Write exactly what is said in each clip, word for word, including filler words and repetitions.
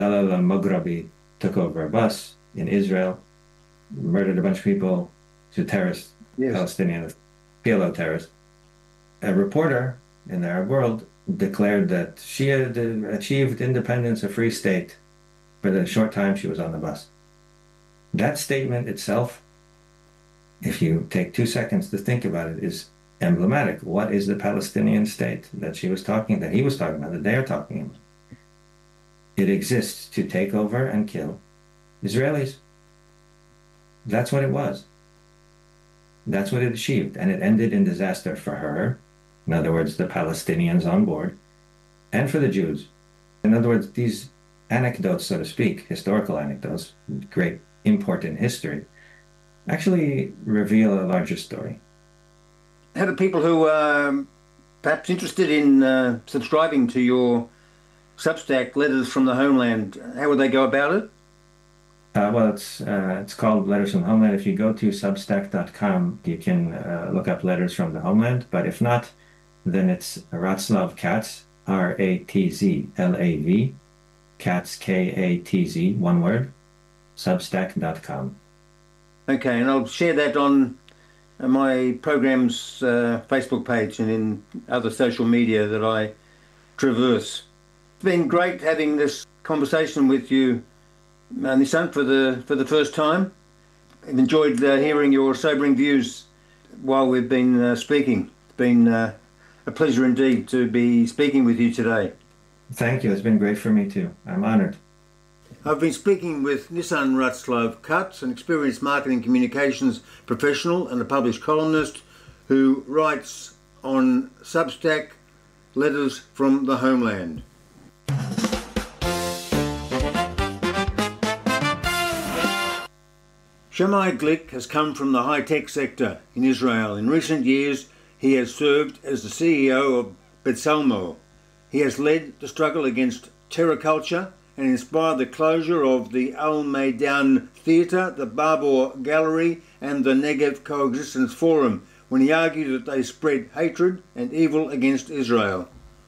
Talal al-Maghrabi took over a bus in Israel, murdered a bunch of people, to terrorists, Yes. Palestinian P L O terrorists. A reporter in the Arab world declared that she had achieved independence, a free state, for the short time she was on the bus. That statement itself, if you take two seconds to think about it, is emblematic. What is the Palestinian state that she was talking, that he was talking about, that they are talking about? It exists to take over and kill Israelis. That's what it was. That's what it achieved. And it ended in disaster for her. In other words, the Palestinians on board, and for the Jews. In other words, these anecdotes, so to speak, historical anecdotes, great import in history, actually reveal a larger story. How do people who are perhaps interested in uh, subscribing to your Substack, Letters from the Homeland, how would they go about it? Uh, well, it's uh, it's called Letters from the Homeland. If you go to substack dot com, you can uh, look up Letters from the Homeland. But if not, then it's Ratzlav Katz, R A T Z L A V, Katz, K A T Z, one word, substack dot com. Okay, and I'll share that on my program's uh, Facebook page and in other social media that I traverse. It's been great having this conversation with you, Nissan, for the for the first time. I've enjoyed uh, hearing your sobering views while we've been uh, speaking. It's been uh, a pleasure indeed to be speaking with you today. Thank you. It's been great for me too. I'm honored. I've been speaking with Nissan Ratzlav Katz, an experienced marketing communications professional and a published columnist who writes on Substack, Letters from the Homeland. Shammai Glick has come from the high-tech sector in Israel. In recent years, he has served as the C E O of B'Tselmo. He has led the struggle against terror culture and inspired the closure of the Al Maidan Theatre, the Barbour Gallery and the Negev Coexistence Forum when he argued that they spread hatred and evil against Israel.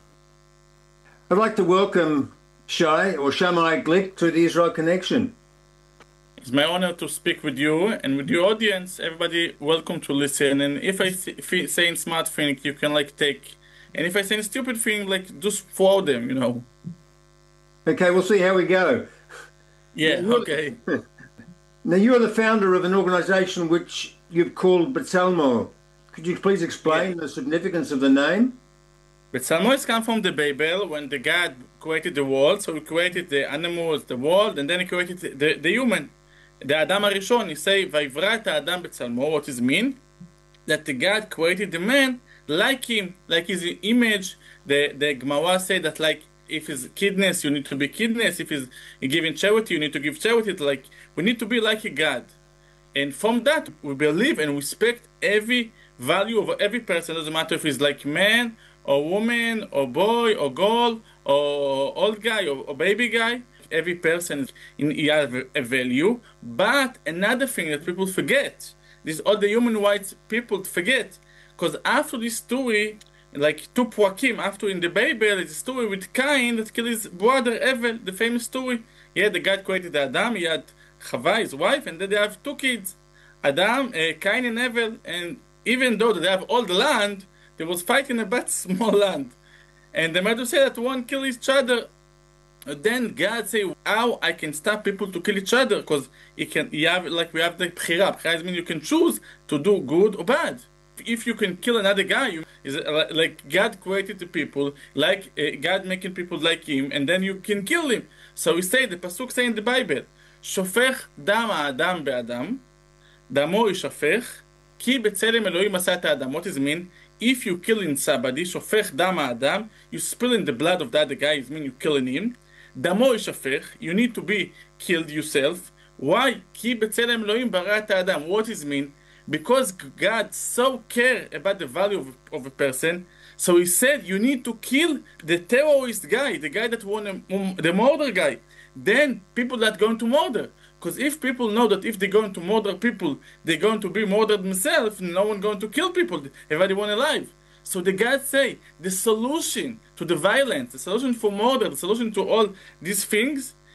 I'd like to welcome Shai or Shammai Glick to the Israel Connection. It's my honor to speak with you and with your audience. Everybody, welcome to listen. And if I say in smart thing, you can like take, and if I say in stupid thing, like just throw them, you know. Okay, we'll see how we go. Yeah, now, okay. Now, you are the founder of an organization which you've called B'Tselmo. Could you please explain yeah. the significance of the name? B'Tselmo is come from the Bible when the God created the world. So he created the animals, the world, and then he created the, the, the human. The Adam Arishon, he say, Vayivrat Adam B'Tselmo, what does it mean? That the God created the man like him, like his image. The, the Gemara say that like, if he's kidness, you need to be kidness. If he's giving charity, you need to give charity. Like, we need to be like a God. And from that, we believe and respect every value of every person. It doesn't matter if he's like man, or woman, or boy, or girl, or old guy, or, or baby guy. Every person in he has a value. But another thing that people forget, this all the human rights people forget, because after this story, like two Puakim, after in the Bible, it's a story with Cain that killed his brother Evel, the famous story. Yeah, the God created Adam, he had Chava, his wife, and then they have two kids, Adam, uh, Cain and Evel. And even though they have all the land, they was fighting about small land. And they might say that one kill each other. Then God say, how I can stop people to kill each other? Because you can, you have like we have the bchira. Bchira means you can choose to do good or bad. If you can kill another guy, you, is like God created the people, like uh, God making people like Him, and then you can kill him. So we say the pasuk say in the Bible, "Shofech dam ha'adam be'adam, damo yishafech, ki b'tzelem Elohim asat ha'adam." What does it mean? If you killing somebody, shofech dam ha'adam, you spilling the blood of the other guy. It means you killing him. Damo yishafech, you need to be killed yourself. Why? Ki b'tzelem Elohim barat ha'adam. What does it mean? Because God so care about the value of, of a person, so he said you need to kill the terrorist guy, the guy that won a, the murder guy. Then people that going to murder. Because if people know that if they're going to murder people, they're going to be murdered themselves, no one going to kill people, everybody want alive. So the God say the solution to the violence, the solution for murder, the solution to all these things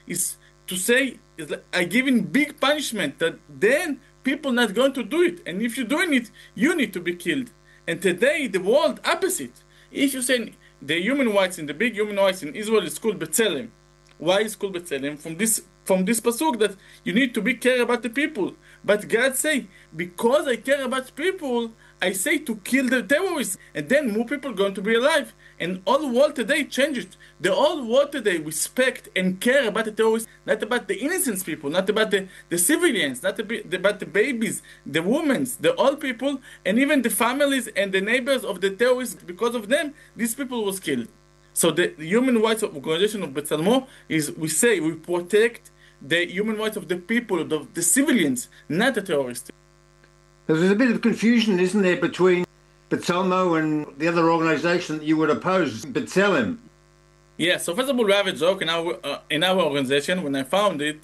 is to say, is like, I giving big punishment that then people not going to do it. And if you're doing it, you need to be killed. And today, the world opposite. If you say the human rights in the big human rights in Israel is called B'Tselem. Why is called B'Tselem? From this from this pasuk that you need to be care about the people. But God say, because I care about people, I say to kill the terrorists, and then more people going to be alive. And all the world today changed. The whole world today respect and care about the terrorists, not about the innocent people, not about the, the civilians, not about the babies, the women, the old people, and even the families and the neighbors of the terrorists. Because of them, these people was killed. So the human rights organization of B'Tselmo is, we say, we protect the human rights of the people, of the, the civilians, not the terrorists. There's a bit of confusion, isn't there, between B'Tselmo and the other organization that you would oppose, B'Tselem? Yeah, so first of all, we have a joke in our, uh, in our organization. When I found it,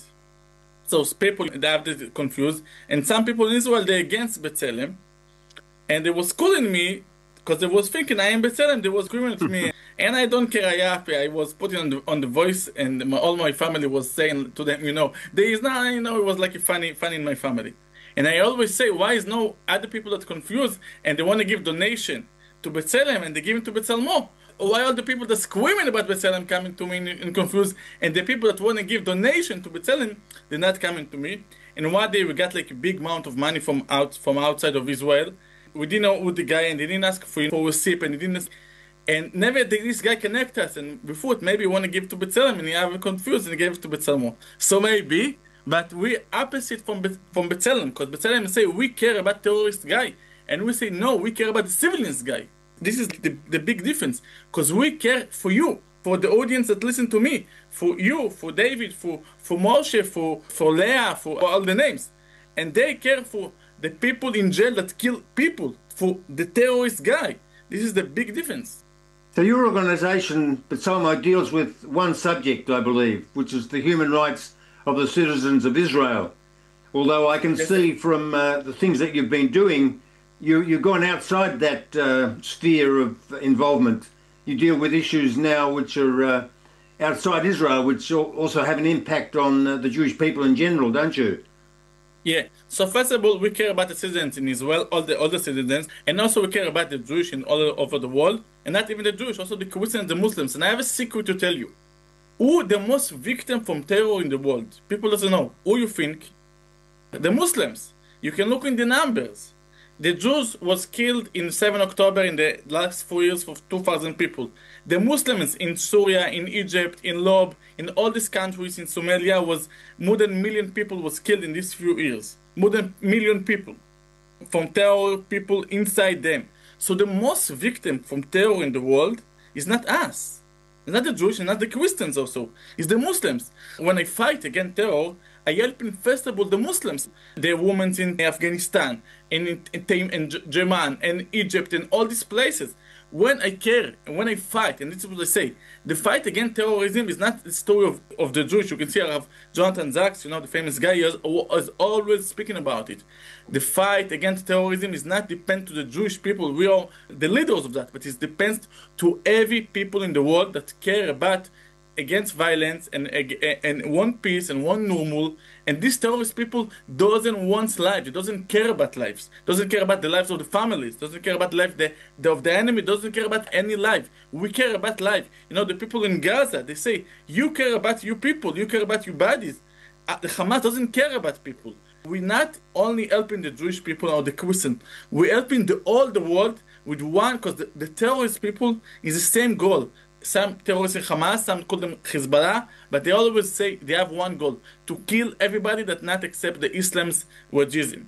so people, they have this confused, and some people in Israel, they're against B'Tselem, and they was calling me, because they was thinking I am B'Tselem, they was screaming at me, and I don't care, I happy, I was putting on the, on the voice, and my, all my family was saying to them, you know, there is not, you know, it was like a funny, funny in my family. And I always say, why is no other people that confused and they want to give donation to B'Tselem and they give it to B'Tselmo? Why all the people that screaming about B'Tselem coming to me in, in confused, and the people that want to give donation to B'Tselem, they're not coming to me? And one day we got like a big amount of money from out from outside of Israel. We didn't know who the guy, and they didn't ask for, for a receipt, and he didn't. And never did this guy connect us. And we thought maybe he want to give to B'Tselem, and he have confused and he gave it to B'Tselmo. So maybe. But we opposite from from B'Tselem, because B'Tselem say we care about terrorist guy, and we say no, we care about the civilians guy. This is the, the big difference, because we care for you, for the audience that listen to me, for you, for David, for for Moshe, for for Leah, for all the names, and they care for the people in jail that kill people, for the terrorist guy. This is the big difference. So your organization, B'Tselmo, deals with one subject, I believe, which is the human rights of the citizens of Israel. Although I can yes. see from uh, the things that you've been doing, you, you've gone outside that uh, sphere of involvement. You deal with issues now which are uh, outside Israel, which also have an impact on uh, the Jewish people in general, don't you? Yeah. So first of all, we care about the citizens in Israel, all the other citizens, and also we care about the Jewish in all over the world, and not even the Jewish, also the Christians, the Muslims. And I have a secret to tell you. Who the most victim from terror in the world? People doesn't know. Who you think? The Muslims. You can look in the numbers. The Jews was killed in seven October in the last four years of two thousand people. The Muslims in Syria, in Egypt, in Lob, in all these countries, in Somalia, was more than a million people was killed in these few years. More than a million people from terror, people inside them. So the most victim from terror in the world is not us. It's not the Jewish and not the Christians also. It's the Muslims. When I fight against terror, I help in first of all the Muslims. The women in Afghanistan, and in, in, in German, and Egypt, and all these places. When I care, and when I fight, and this is what I say, the fight against terrorism is not the story of, of the Jewish. You can see I have Jonathan Sachs, you know, the famous guy, is, is always speaking about it. The fight against terrorism is not depend to the Jewish people. We are the leaders of that, but it depends to every people in the world that care about against violence and and want peace and want normal. And these terrorist people doesn't want life. It doesn't care about lives. Doesn't care about the lives of the families. Doesn't care about life the, the, of the enemy. Doesn't care about any life. We care about life. You know, the people in Gaza, they say, you care about your people. You care about your bodies. Uh, the Hamas doesn't care about people. We're not only helping the Jewish people or the Christian. We're helping the all the world with one, because the, the terrorist people is the same goal. Some terrorists in Hamas, some call them Hezbollah, but they always say they have one goal, to kill everybody that not accept the Islam's wajism.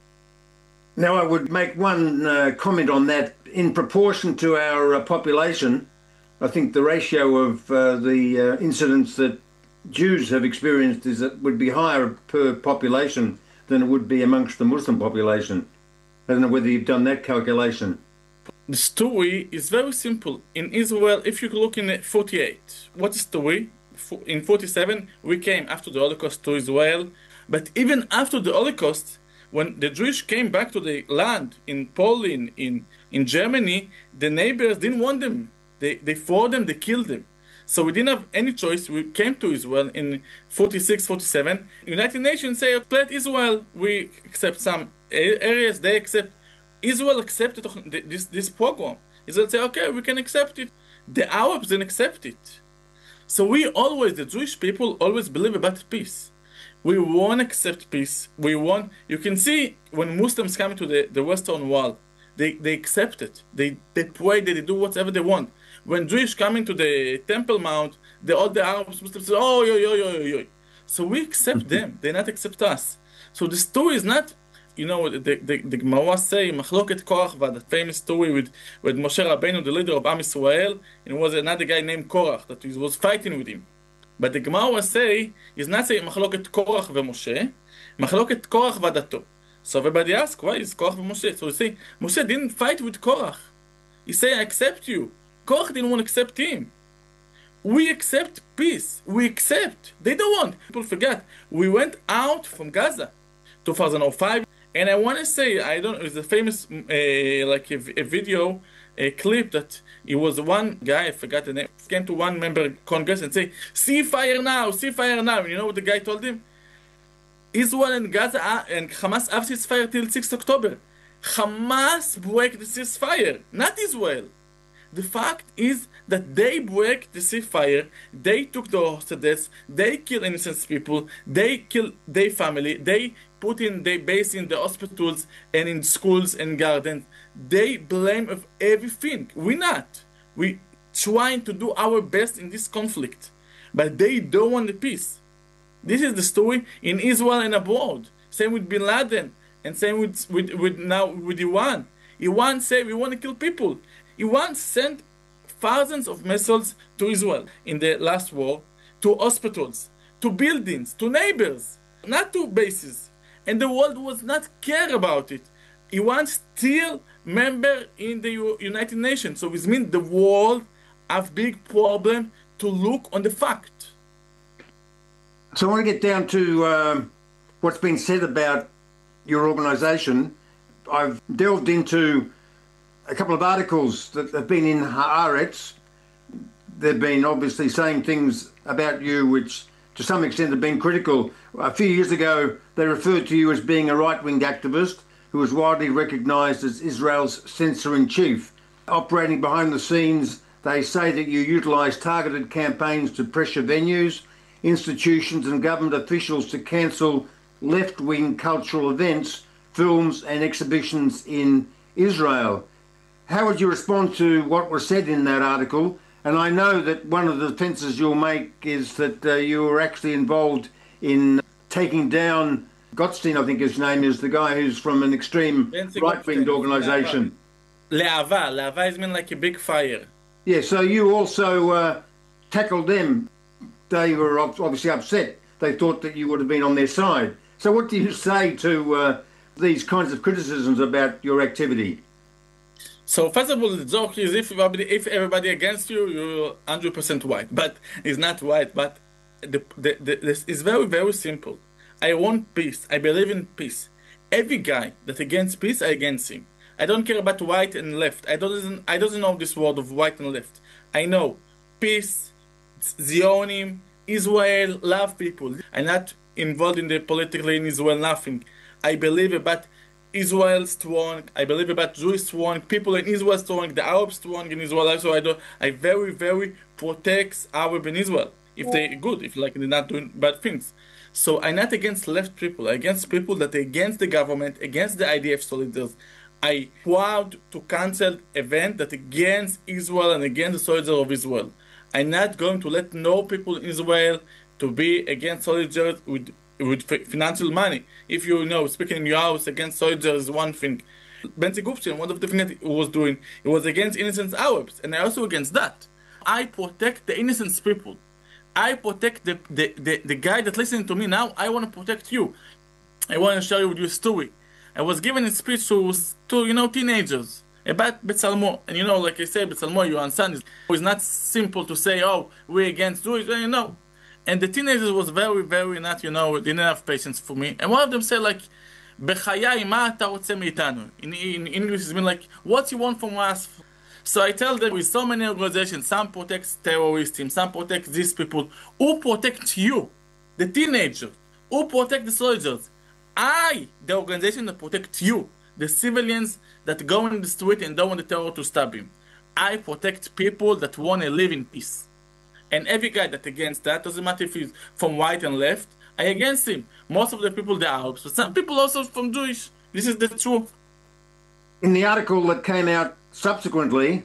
Now I would make one uh, comment on that. In proportion to our uh, population, I think the ratio of uh, the uh, incidents that Jews have experienced is that would be higher per population than it would be amongst the Muslim population. I don't know whether you've done that calculation. The story is very simple. In Israel, if you look in forty-eight, what is the story? In forty-seven, we came after the Holocaust to Israel. But even after the Holocaust, when the Jewish came back to the land in Poland, in, in Germany, the neighbors didn't want them. They, they fought them, they killed them. So we didn't have any choice. We came to Israel in forty-six, forty-seven. United Nations say, let Israel, we accept some areas, they accept. Israel accepted this, this program. Israel say, okay, we can accept it. The Arabs didn't accept it. So we always, the Jewish people always believe about peace. We won't accept peace. We want, you can see when Muslims come to the, the Western world, they, they accept it. They, they pray, they do whatever they want. When Jewish come into the Temple Mount, the, all the Arabs, Muslims say, oh, yo, yo, yo, yo, yo. So we accept them. They not accept us. So the story is not, you know, the, the, the Gemara say, Machloket Korach, the famous story with, with Moshe Rabbeinu, the leader of Am Yisrael, and it was another guy named Korach that was fighting with him. But the Gemara say, is not saying Machloket Korach ve-Moshe, Machloket Korach v'adato. So everybody asks, why is Korach ve-Moshe? So you say, Moshe didn't fight with Korach. He say, I accept you. Korach didn't want to accept him. We accept peace. We accept. They don't want. People forget. We went out from Gaza, two thousand five. And I want to say, I don't know, it's a famous, uh, like a, a video, a clip that it was one guy, I forgot the name, came to one member Congress and say, see fire now, see fire now. And you know what the guy told him? Israel and Gaza and Hamas have ceasefire till sixth of October. Hamas break the ceasefire, not Israel. The fact is that they break the ceasefire, they took the hostages, they kill innocent people, they kill their family, they put in their base in the hospitals and in schools and gardens. They blame of everything. We not. We trying to do our best in this conflict, but they don't want the peace. This is the story in Israel and abroad. Same with Bin Laden, and same with with, with now with Iran. Iran say we want to kill people. Iran sent thousands of missiles to Israel in the last war, to hospitals, to buildings, to neighbors, not to bases. And the world was not care about it. Iran still member in the U- United Nations. So it means the world have big problem to look on the fact. So I want to get down to um, what's been said about your organisation. I've delved into a couple of articles that have been in Haaretz. They've been obviously saying things about you which to some extent have been critical. A few years ago, they referred to you as being a right-wing activist who was widely recognised as Israel's censor-in-chief. Operating behind the scenes, they say that you utilised targeted campaigns to pressure venues, institutions and government officials to cancel left-wing cultural events, films and exhibitions in Israel. How would you respond to what was said in that article? And I know that one of the defences you'll make is that uh, you were actually involved in taking down Gottstein, I think his name is, the guy who's from an extreme right-wing organisation. Le'ava. Le'ava is mean like a big fire. Yeah, so you also uh, tackled them. They were obviously upset. They thought that you would have been on their side. So what do you say to uh, these kinds of criticisms about your activity? So first of all, the joke is if everybody, if everybody against you, you're one hundred percent white. But it's not white. But the, the, the, this is very, very simple. I want peace. I believe in peace. Every guy that's against peace, I against him. I don't care about white and left. I don't I don't know this word of white and left. I know peace, Zionim, Israel, love people. I'm not involved in the politically in Israel, nothing. I believe about Israel strong. I believe about Jewish strong. People in Israel strong. The Arabs strong in Israel. So I do. I very, very protect Arab in Israel. If they good, if like they're not doing bad things. So I'm not against left people. I'm against people that are against the government, against the I D F soldiers. I proud to cancel event that against Israel and against the soldiers of Israel. I'm not going to let no people in Israel to be against soldiers with with financial money. If you know, speaking in your house against soldiers is one thing. Bentzi Guptin, one of the things he was doing, it was against innocent Arabs, and I also against that. I protect the innocent people. I protect the, the, the, the guy that listening to me now. I want to protect you. I want to share you with your story. I was giving a speech to, to you know, teenagers about Betzalmo. And you know, like I said, Betzalmo, you understand, it's not simple to say, oh, we're against Jews, you know. And the teenagers was very, very not, you know, didn't have patience for me. And one of them said, like, בחיי, מה אתה רוצה מאיתנו? In, in English, it's been like, what you want from us? So I tell them with so many organizations, some protect terrorist teams, some protect these people. Who protect you, the teenager? Who protect the soldiers? I, the organization that protect you, the civilians that go in the street and don't want the terror to stab him. I protect people that want to live in peace. And every guy that against that, doesn't matter if he's from right and left, I against him. Most of the people, they're Arabs, but some people also from Jewish. This is the truth. In the article that came out subsequently,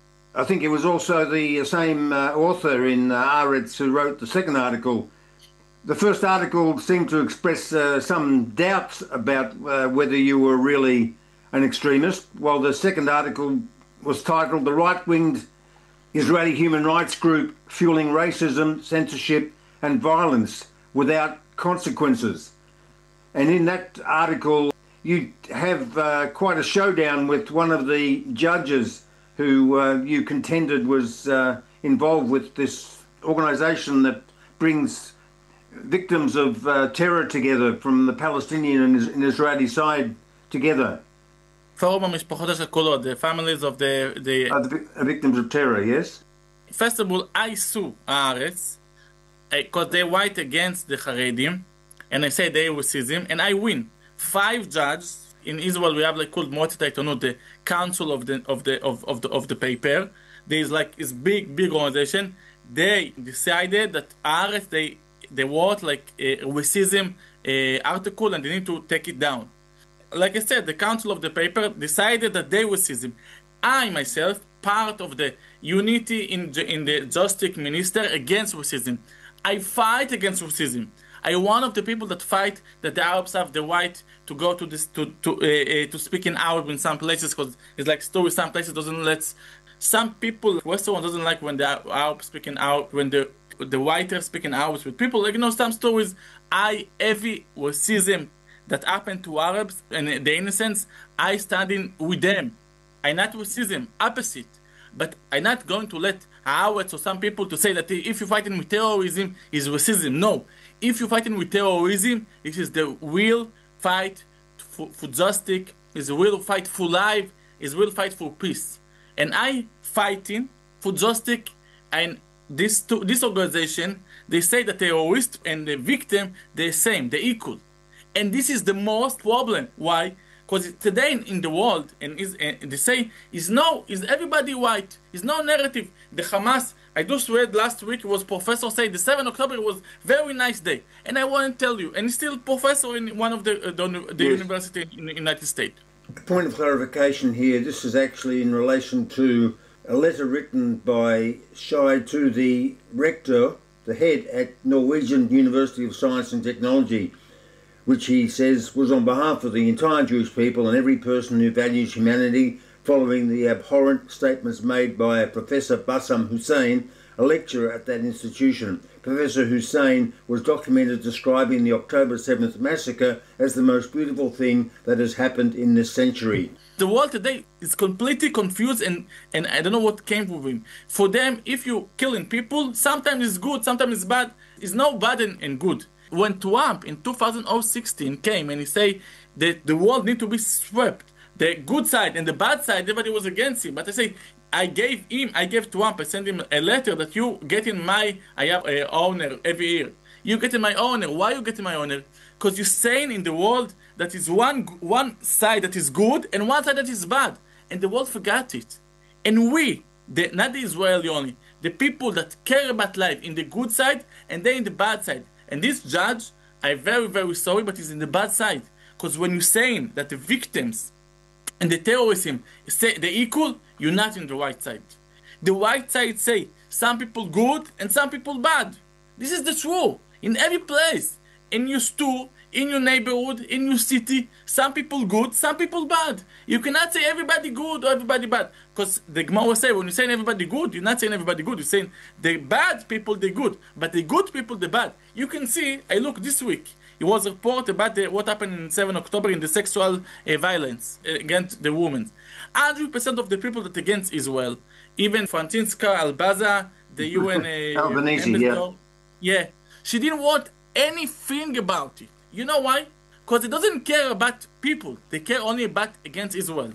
I think it was also the same uh, author in uh, Haaretz who wrote the second article. The first article seemed to express uh, some doubts about uh, whether you were really an extremist, while the second article was titled "The Right-Winged Israeli Human Rights Group Fueling Racism, Censorship and Violence Without Consequences." And in that article, you have uh, quite a showdown with one of the judges who uh, you contended was uh, involved with this organisation that brings victims of uh, terror together from the Palestinian and Israeli side together. פורום המשפחות השכולות, the families of the... the... Uh, the victims of terror, yes? First of all, I sue Haaretz because they fight against the Haredim, and I say they racism, and I win. Five judges in Israel, we have like called Moatzat Ha'Itonut, the council of the of the of, of the of the paper. There's like this big big organization. They decided that Haaretz they they wrote like a racism uh, article and they need to take it down. Like I said, the council of the paper decided that they racism. I myself part of the unity in in the justice minister against racism. I fight against racism. I am one of the people that fight that the Arabs have the right to go to this to to uh, uh, to speak in Arab in some places because it's like story. Some places doesn't let some people Western doesn't like when the Arabs speak in Arab when the the white speak in Arab with people like you know some stories. I every racism that happened to Arabs and the innocents, I stand with them. I not racism, opposite. But I'm not going to let Haaretz or some people to say that if you're fighting with terrorism is racism. No. If you're fighting with terrorism, it is the real fight for, for justice, is a real fight for life, is a real fight for peace. And I fighting for justice, and this to, this organization, they say that the terrorist and the victim, they're same, they're equal. And this is the most problem. Why? Because today in the world, and, is, and they say, is no, is everybody white? Is no narrative. The Hamas, I just read last week, was professor say the seventh of October was very nice day. And I want to tell you, and he's still professor in one of the, uh, the, the yes. university in the United States. A point of clarification here, this is actually in relation to a letter written by Shai to the rector, the head at Norwegian University of Science and Technology, which he says was on behalf of the entire Jewish people and every person who values humanity, following the abhorrent statements made by Professor Bassam Hussein, a lecturer at that institution. Professor Hussein was documented describing the October seventh massacre as the most beautiful thing that has happened in this century. The world today is completely confused, and, and I don't know what came with him. For them, if you're killing people, sometimes it's good, sometimes it's bad. It's no bad and, and good. When Trump in two thousand sixteen came and he said that the world need to be swept, the good side and the bad side, everybody was against him. But I say, I gave him, I gave Trump, I sent him a letter that you get in my, I have a honor every year. You get in my honor. Why you get in my honor? Because you're saying in the world that is one one side that is good and one side that is bad. And the world forgot it. And we, the, not the Israeli only, the people that care about life in the good side and they in the bad side. And this judge, I'm very, very sorry, but he's in the bad side. Because when you're saying that the victims and the terrorism say they're equal, you're not in the right side. The right side say some people good and some people bad. This is the truth. In every place, in your store, in your neighborhood, in your city, some people good, some people bad. You cannot say everybody good or everybody bad. Because the Gemara say when you're saying everybody good, you're not saying everybody good. You're saying the bad people, they're good. But the good people, they're bad. You can see, I look this week, it was a report about the, what happened in seventh of October in the sexual uh, violence against the women. one hundred percent of the people that against Israel, even Francisca Albaza, the U N uh, Albanese, yeah. yeah, she didn't want anything about it. You know why? Because it doesn't care about people. They care only about against Israel.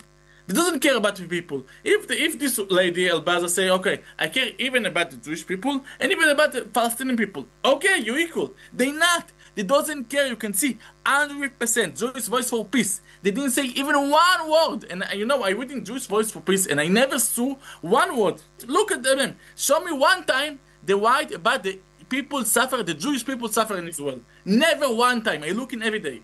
He doesn't care about the people. If the, if this lady Elbaza say, okay, I care even about the Jewish people and even about the Palestinian people. Okay, you're equal. They not. They doesn't care. You can see one hundred percent Jewish Voice for Peace. They didn't say even one word. And you know, I read in Jewish Voice for Peace and I never saw one word. Look at them. Show me one time the white about the people suffer, the Jewish people suffer in Israel. Never one time. I look in every day.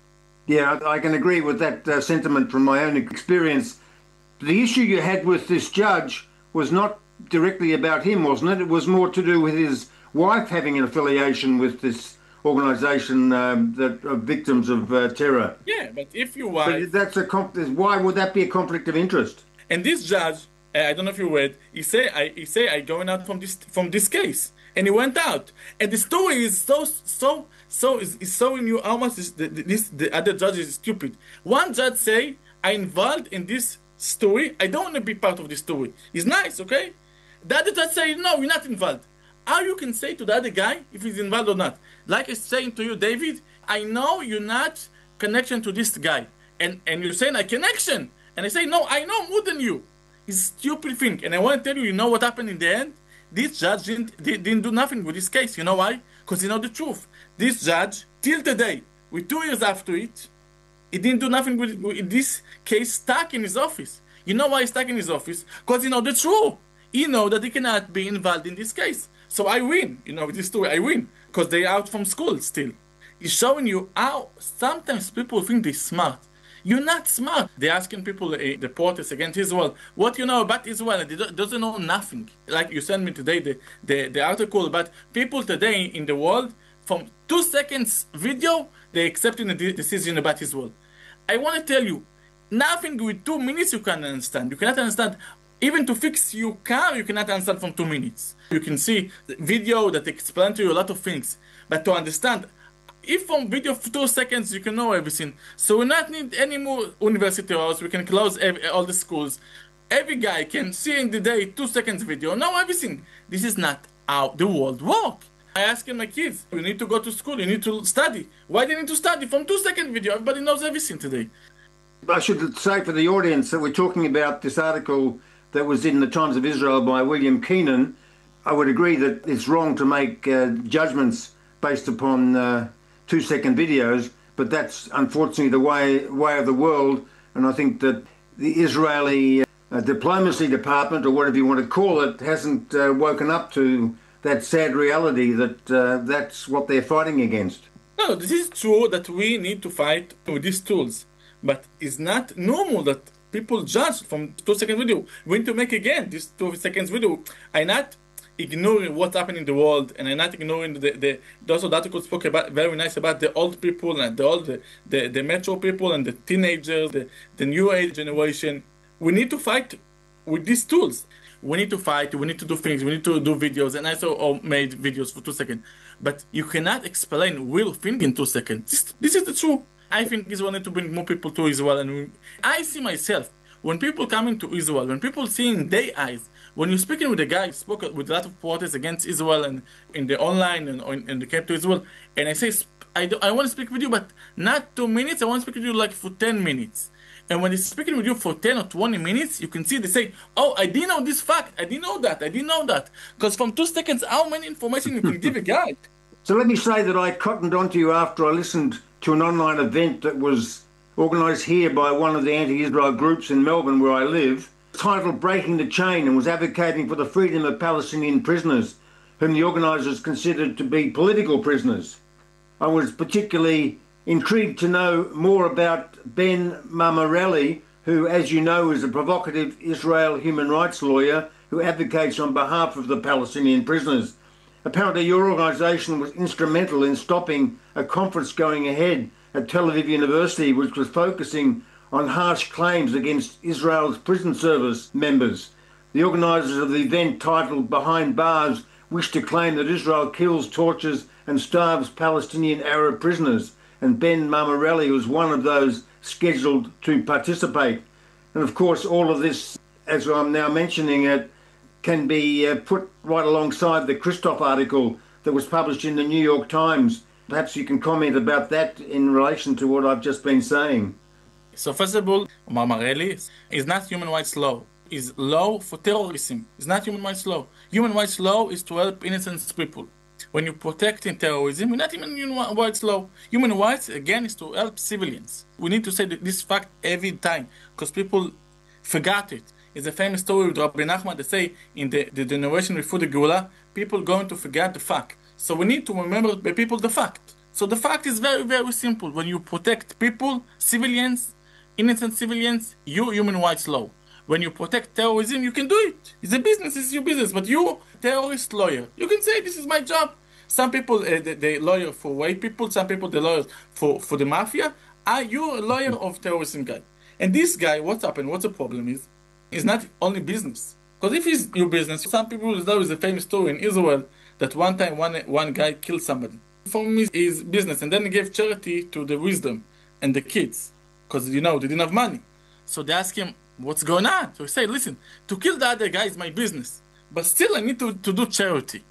Yeah, I can agree with that uh, sentiment from my own experience. The issue you had with this judge was not directly about him, wasn't it? It was more to do with his wife having an affiliation with this organisation um, that of victims of uh, terror. Yeah, but if you wife... But that's a comp- why would that be a conflict of interest? And this judge, uh, I don't know if you read, he say, I, he say, I going out from this from this case. And he went out. And the story is so, so, so, is, is showing you how much this, the, this, the other judge is stupid. One judge say, I involved in this story. I don't want to be part of this story. It's nice, okay? The other judge say, no, you're not involved. How you can say to the other guy if he's involved or not? Like I saying to you, David, I know you're not connection to this guy. And, and you're saying a connection. And I say, no, I know more than you. It's a stupid thing. And I want to tell you, you know what happened in the end? This judge didn't, didn't do nothing with this case. You know why? Because he know the truth. This judge, till today, with two years after it, he didn't do nothing with, with this case stuck in his office. You know why he's stuck in his office? Because he know the truth. He know that he cannot be involved in this case. So I win. You know, with this story, I win. Because they're out from school still. He's showing you how sometimes people think they're smart. You're not smart. They're asking people, uh, the protests against Israel, what you know about Israel? And they do, doesn't know nothing. Like you sent me today, the, the, the article about people today in the world, from two seconds video, they're accepting a de- decision about Israel. I want to tell you, nothing with two minutes you can understand. You cannot understand. Even to fix your car, you cannot understand from two minutes. You can see the video that explains to you a lot of things. But to understand, if from video for two seconds you can know everything, so we not need any more university hours. We can close every, all the schools. Every guy can see in the day two seconds video, know everything. This is not how the world works. I ask my kids, you need to go to school, you need to study. Why do you need to study? From two second video, everybody knows everything today. I should say for the audience that we're talking about this article that was in the Times of Israel by William Keenan. I would agree that it's wrong to make uh, judgments based upon uh, two-second videos, but that's unfortunately the way way of the world. And I think that the Israeli uh, diplomacy department, or whatever you want to call it, hasn't uh, woken up to that sad reality that uh, that's what they're fighting against. No, this is true that we need to fight with these tools, but it's not normal that people judge from two-second video. We need to make again this two-seconds video. I'm not ignoring what's happening in the world, and I'm not ignoring the the those articles spoke about very nice about the old people and the old the, the, the metro people and the teenagers, the, the new age generation. We need to fight with these tools. We need to fight, we need to do things, we need to do videos, and I also made videos for two seconds. But you cannot explain real thing in two seconds. This, this is the truth. I think Israel need to bring more people to Israel, and we, I see myself, when people coming to Israel, when people seeing their eyes, when you're speaking with a guy, spoke with a lot of protests against Israel and in the online and in the camp to Israel, and I say, I, do, I want to speak with you, but not two minutes, I want to speak with you like for ten minutes. And when they're speaking with you for ten or twenty minutes, you can see they say, oh, I didn't know this fact, I didn't know that, I didn't know that. Because from two seconds, how many information you can give a guy? So let me say that I cottoned onto you after I listened to an online event that was organised here by one of the anti-Israel groups in Melbourne, where I live, titled Breaking the Chain, and was advocating for the freedom of Palestinian prisoners, whom the organisers considered to be political prisoners. I was particularly intrigued to know more about Ben Mamarelli, who, as you know, is a provocative Israel human rights lawyer who advocates on behalf of the Palestinian prisoners. Apparently your organisation was instrumental in stopping a conference going ahead at Tel Aviv University, which was focusing on harsh claims against Israel's prison service members. The organisers of the event, titled Behind Bars, wish to claim that Israel kills, tortures and starves Palestinian Arab prisoners, and Ben Mamarelli was one of those scheduled to participate. And of course all of this, as I'm now mentioning it, can be uh, put right alongside the Christoph article that was published in the New York Times. Perhaps you can comment about that in relation to what I've just been saying. So first of all, Omar Marelli is not human rights law. Is law for terrorism. It's not human rights law. Human rights law is to help innocent people. When you protect in terrorism, it's not even human rights law. Human rights, again, is to help civilians. We need to say that this fact every time, because people forgot it. It's a famous story with Rabbi Nachman. They say in the, the generation before the Geula, people going to forget the fact. So we need to remember the people the fact. So the fact is very, very simple. When you protect people, civilians, innocent civilians, you human rights law. When you protect terrorism, you can do it. It's a business, it's your business. But you, terrorist lawyer, you can say, this is my job. Some people, uh, the, the lawyer for white people, some people, the lawyers for, for the mafia. Are you a lawyer of terrorism guy? And this guy, what's happened, what's the problem is, is not only business. Because if it's your business, some people know is a famous story in Israel that one time one, one guy killed somebody. For me, is business. And then he gave charity to the wisdom and the kids. Because, you know, they didn't have money. So they asked him, what's going on? So he said, listen, to kill the other guy is my business. But still, I need to, to do charity.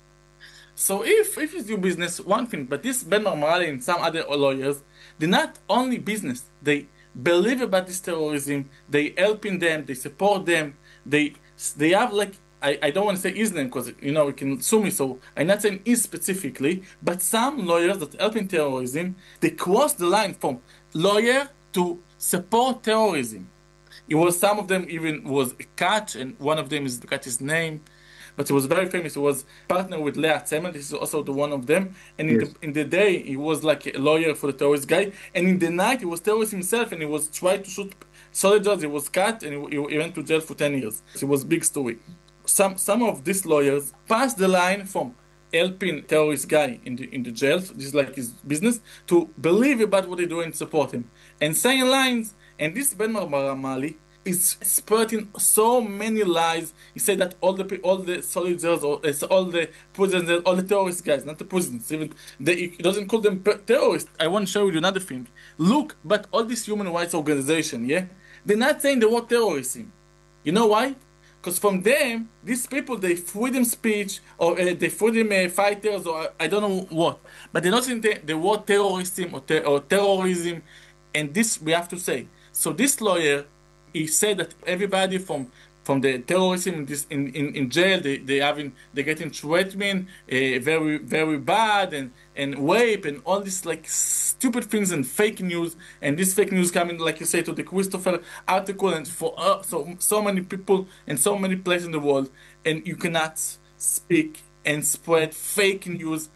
So if, if it's your business, one thing. But this Ben Marmali and some other lawyers, they're not only business. They believe about this terrorism. They helping them. They support them. They they have like, I, I don't want to say his name because, you know, you can sue me. So I'm not saying his specifically. But some lawyers that help in terrorism, they cross the line from lawyer to support terrorism. It was some of them even was a catch, and one of them is got his name, but he was very famous. He was partner with Leah Tzemel. This is also the one of them. And in, yes. the, in the day, he was like a lawyer for the terrorist guy, and in the night, he was terrorist himself, and he was trying to shoot soldiers. He was cut, and he, he went to jail for ten years. It was a big story. Some some of these lawyers passed the line from helping terrorist guy in the in the jail, this is like his business, to believe about what they do and support him, and saying lines. And this Ben Marmali is spreading so many lies. He said that all the all the soldiers, or all the prisoners, all the terrorist guys, not the prisoners, even they, he doesn't call them terrorists. I want to show you another thing. Look, but all these human rights organization, yeah, they're not saying the word terrorism. You know why? Because from them, these people, they freedom speech, or uh, they freedom uh, fighters, or uh, I don't know what, but they're not saying the, the word terrorism or, ter- or terrorism, and this we have to say. So this lawyer, he said that everybody from from the terrorism in this in, in, in jail, they they having they getting treatment uh, very very bad, and and rape and all this like stupid things and fake news, and this fake news coming, like you say, to the Christopher article, and for uh, so so many people in so many places in the world, and you cannot speak and spread fake news,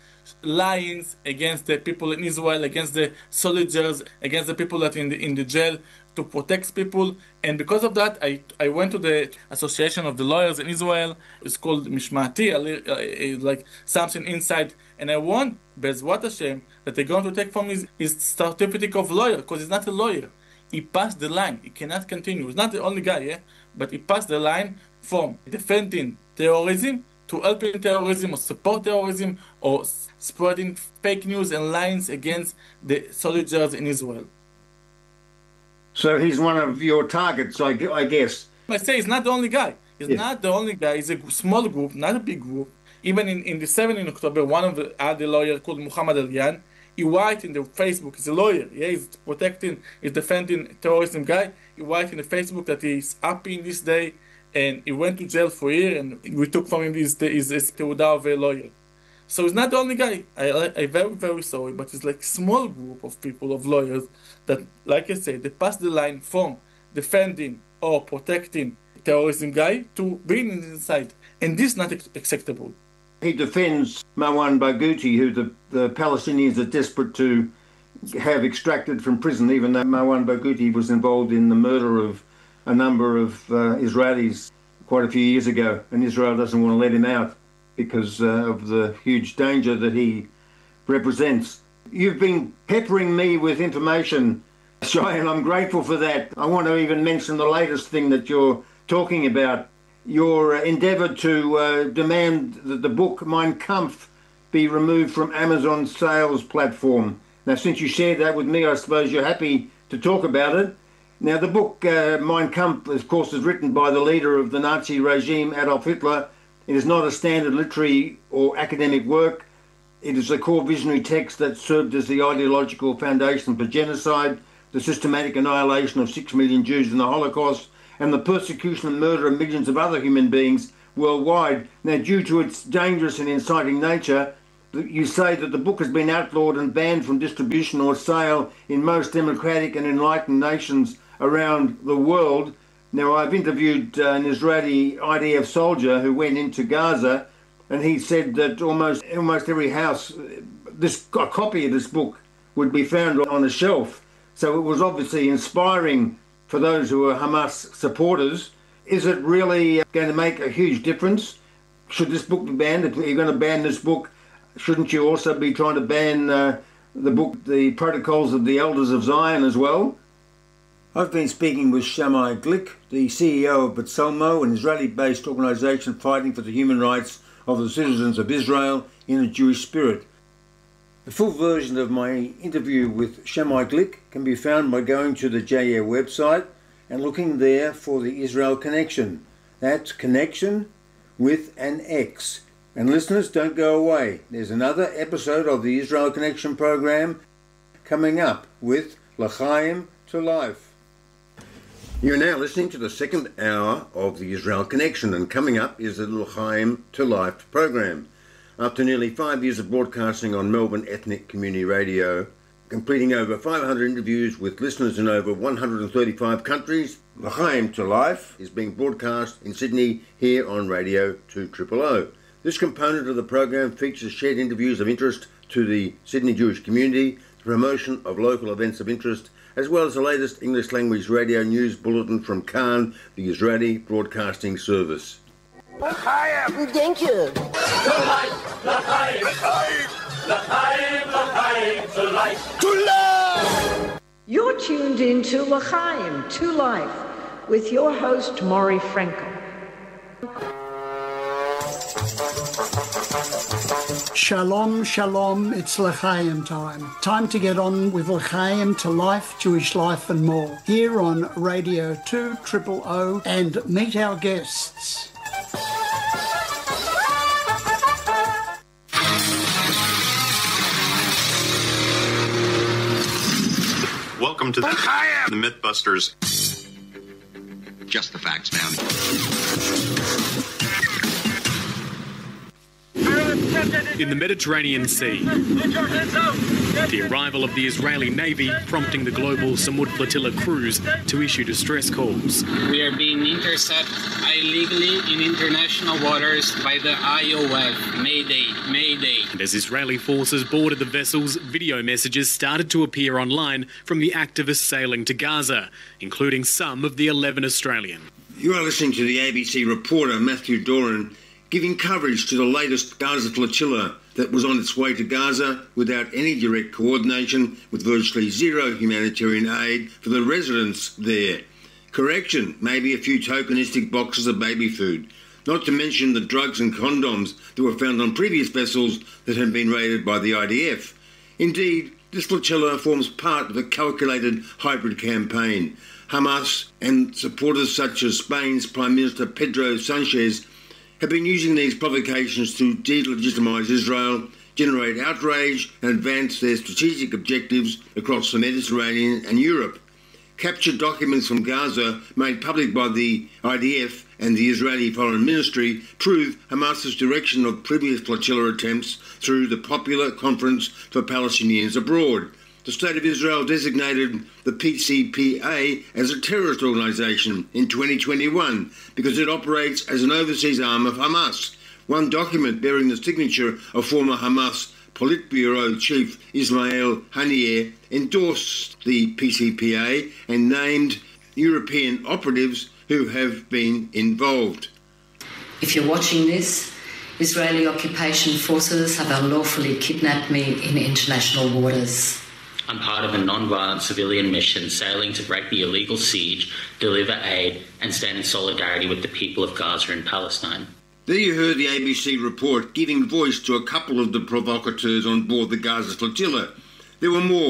lies against the people in Israel, against the soldiers, against the people that in the in the jail, to protect people. And because of that, I I went to the Association of the Lawyers in Israel. It's called Mishmati, uh, like something inside. And I want, Bezrat Hashem, that they're going to take from his, his certificate of lawyer, because he's not a lawyer. He passed the line. He cannot continue. He's not the only guy, yeah? But he passed the line from defending terrorism to helping terrorism or support terrorism or spreading fake news and lies against the soldiers in Israel. So he's one of your targets, I, I guess. I say he's not the only guy. He's yes. not the only guy. He's a small group, not a big group. Even in, in the seventeenth of October, one of the other lawyers called Muhammad Aliyan, he write in the Facebook, he's a lawyer, yeah, he's protecting, he's defending terrorism guy. He write in the Facebook that he's happy in this day, and he went to jail for a year, and we took from him his, his, his Teudah of a lawyer. So he's not the only guy. I, I very, very sorry, but it's like a small group of people, of lawyers, that, like I said, they pass the line from defending or protecting terrorism guy to being inside. And this is not acceptable. He defends Marwan Barghouti, who the, the Palestinians are desperate to have extracted from prison, even though Marwan Barghouti was involved in the murder of a number of uh, Israelis quite a few years ago, and Israel doesn't want to let him out because uh, of the huge danger that he represents. You've been peppering me with information, Shai, and I'm grateful for that. I want to even mention the latest thing that you're talking about. Your uh, endeavour to uh, demand that the book Mein Kampf be removed from Amazon's sales platform. Now, since you shared that with me, I suppose you're happy to talk about it. Now, the book uh, Mein Kampf, of course, is written by the leader of the Nazi regime, Adolf Hitler. It is not a standard literary or academic work. It is a core visionary text that served as the ideological foundation for genocide, the systematic annihilation of six million Jews in the Holocaust, and the persecution and murder of millions of other human beings worldwide. Now, due to its dangerous and inciting nature, you say that the book has been outlawed and banned from distribution or sale in most democratic and enlightened nations around the world. Now, I've interviewed uh, an Israeli I D F soldier who went into Gaza, and he said that almost almost every house, this a copy of this book would be found on a shelf. So it was obviously inspiring for those who are Hamas supporters. Is it really going to make a huge difference? Should this book be banned? If you're going to ban this book, shouldn't you also be trying to ban uh, the book, the Protocols of the Elders of Zion as well? I've been speaking with Shammai Glick, the C E O of B'Tselmo, an Israeli-based organisation fighting for the human rights of the citizens of Israel in a Jewish spirit. The full version of my interview with Shammai Glick can be found by going to the J A website and looking there for the Israel Connection. That's connection with an X. And listeners, don't go away. There's another episode of the Israel Connection program coming up with L'chaim to Life. You're now listening to the second hour of the Israel Connection, and coming up is the L'chaim to Life program. After nearly five years of broadcasting on Melbourne Ethnic Community Radio, completing over five hundred interviews with listeners in over one hundred thirty-five countries, L'chaim to Life is being broadcast in Sydney here on Radio two O O O. This component of the program features shared interviews of interest to the Sydney Jewish community, the promotion of local events of interest, as well as the latest English language radio news bulletin from Khan, the Israeli Broadcasting Service. L'chaim! Thank you. L'chaim! L'chaim! L'chaim! L'chaim! To life! To life! You're tuned into L'chaim, to Life, with your host, Maury Frankel. Shalom, shalom, it's L'chaim time. Time to get on with L'chaim to Life, Jewish Life and more. Here on Radio two O O O, and meet our guests. Welcome to the, the Mythbusters. Just the facts, man. In the Mediterranean Sea, the arrival of the Israeli Navy prompting the global Samud Flotilla crews to issue distress calls. We are being intercepted illegally in international waters by the I O F. Mayday, Mayday. And as Israeli forces boarded the vessels, video messages started to appear online from the activists sailing to Gaza, including some of the eleven Australians. You are listening to the A B C reporter Matthew Doran, giving coverage to the latest Gaza flotilla that was on its way to Gaza without any direct coordination, with virtually zero humanitarian aid for the residents there. Correction, maybe a few tokenistic boxes of baby food, not to mention the drugs and condoms that were found on previous vessels that had been raided by the I D F. Indeed, this flotilla forms part of a calculated hybrid campaign. Hamas and supporters such as Spain's Prime Minister Pedro Sanchez have been using these provocations to delegitimise Israel, generate outrage and advance their strategic objectives across the Mediterranean and Europe. Captured documents from Gaza made public by the I D F and the Israeli Foreign Ministry prove Hamas's direction of previous flotilla attempts through the Popular Conference for Palestinians Abroad. The State of Israel designated the P C P A as a terrorist organisation in twenty twenty-one because it operates as an overseas arm of Hamas. One document bearing the signature of former Hamas Politburo chief Ismail Haniyeh endorsed the P C P A and named European operatives who have been involved. If you're watching this, Israeli occupation forces have unlawfully kidnapped me in international waters. I'm part of a non-violent civilian mission sailing to break the illegal siege, deliver aid and stand in solidarity with the people of Gaza and Palestine. There you heard the A B C report giving voice to a couple of the provocateurs on board the Gaza flotilla. There were more.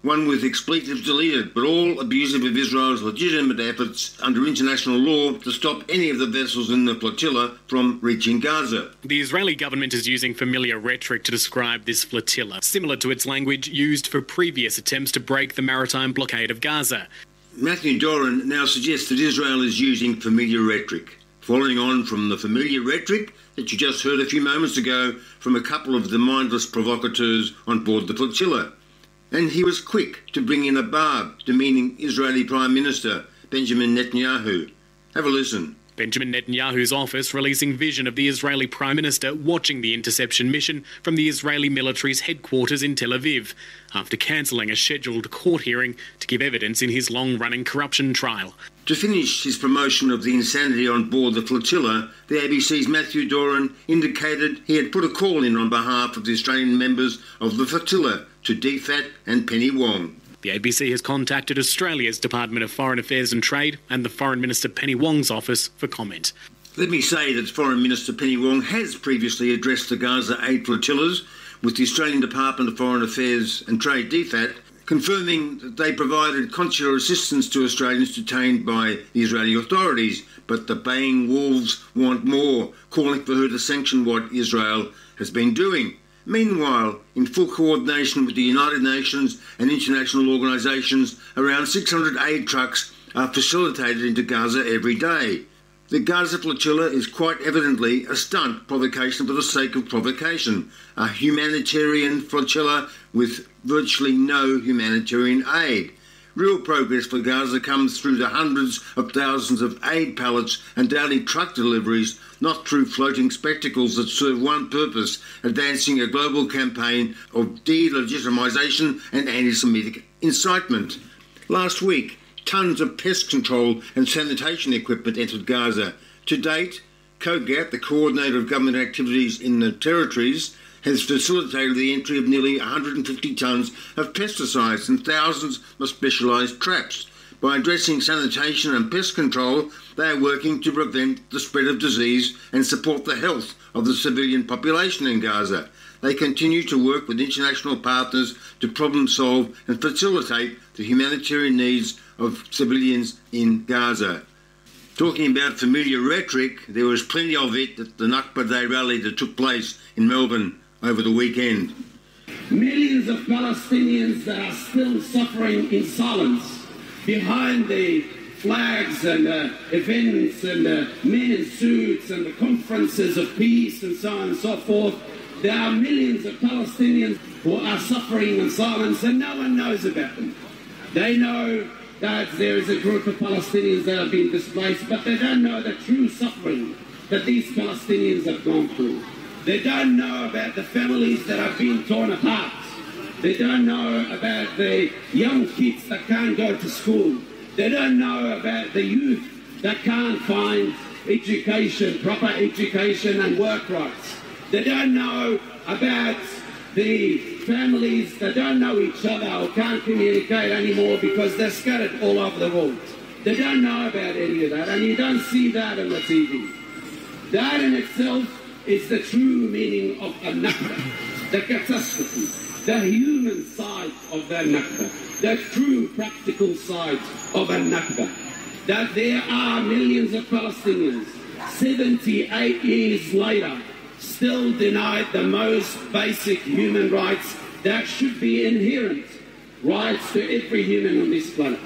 one with expletives deleted, but all abusive of Israel's legitimate efforts under international law to stop any of the vessels in the flotilla from reaching Gaza. The Israeli government is using familiar rhetoric to describe this flotilla, similar to its language used for previous attempts to break the maritime blockade of Gaza. Matthew Doran now suggests that Israel is using familiar rhetoric, following on from the familiar rhetoric that you just heard a few moments ago from a couple of the mindless provocateurs on board the flotilla. And he was quick to bring in a barb, demeaning Israeli Prime Minister Benjamin Netanyahu. Have a listen. Benjamin Netanyahu's office releasing vision of the Israeli Prime Minister watching the interception mission from the Israeli military's headquarters in Tel Aviv, after cancelling a scheduled court hearing to give evidence in his long-running corruption trial. To finish his promotion of the insanity on board the flotilla, the A B C's Matthew Doran indicated he had put a call in on behalf of the Australian members of the flotilla to D FAT and Penny Wong. The A B C has contacted Australia's Department of Foreign Affairs and Trade and the Foreign Minister Penny Wong's office for comment. Let me say that Foreign Minister Penny Wong has previously addressed the Gaza aid flotillas, with the Australian Department of Foreign Affairs and Trade, D FAT, confirming that they provided consular assistance to Australians detained by the Israeli authorities, but the baying wolves want more, calling for her to sanction what Israel has been doing. Meanwhile, in full coordination with the United Nations and international organisations, around six hundred aid trucks are facilitated into Gaza every day. The Gaza flotilla is quite evidently a stunt provocation for the sake of provocation, a humanitarian flotilla with virtually no humanitarian aid. Real progress for Gaza comes through the hundreds of thousands of aid pallets and daily truck deliveries, not through floating spectacles that serve one purpose, advancing a global campaign of de-legitimisation and anti-Semitic incitement. Last week, tons of pest control and sanitation equipment entered Gaza. To date, COGAT, the Coordinator of Government Activities in the Territories, has facilitated the entry of nearly one hundred fifty tonnes of pesticides and thousands of specialised traps. By addressing sanitation and pest control, they are working to prevent the spread of disease and support the health of the civilian population in Gaza. They continue to work with international partners to problem solve and facilitate the humanitarian needs of civilians in Gaza. Talking about familiar rhetoric, there was plenty of it at the Nakba Day rally that took place in Melbourne over the weekend. Millions of Palestinians that are still suffering in silence behind the flags and uh, events and uh, men in suits and the conferences of peace and so on and so forth. There are millions of Palestinians who are suffering in silence and no one knows about them. They know that there is a group of Palestinians that have been displaced, but they don't know the true suffering that these Palestinians have gone through. They don't know about the families that are being torn apart. They don't know about the young kids that can't go to school. They don't know about the youth that can't find education, proper education and work rights. They don't know about the families that don't know each other or can't communicate anymore because they're scattered all over the world. They don't know about any of that, and you don't see that on the T V. That in itself is the true meaning of a Nakba, the catastrophe, the human side of the Nakba, the true practical side of a Nakba. That there are millions of Palestinians, seventy-eight years later, still denied the most basic human rights that should be inherent rights to every human on this planet.